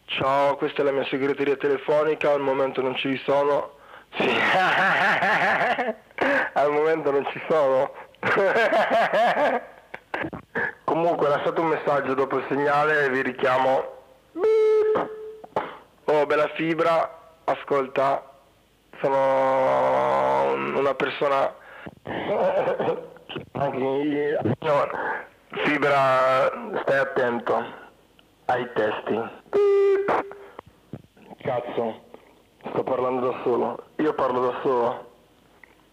Ciao, questa è la mia segreteria telefonica, al momento non ci sono. Sì, al momento non ci sono. Comunque lasciate un messaggio dopo il segnale e vi richiamo. Beep. Oh, bella fibra, ascolta, sono una persona anche no, fibra, stai attento ai testi. Beep. Cazzo, sto parlando da solo, io parlo da solo.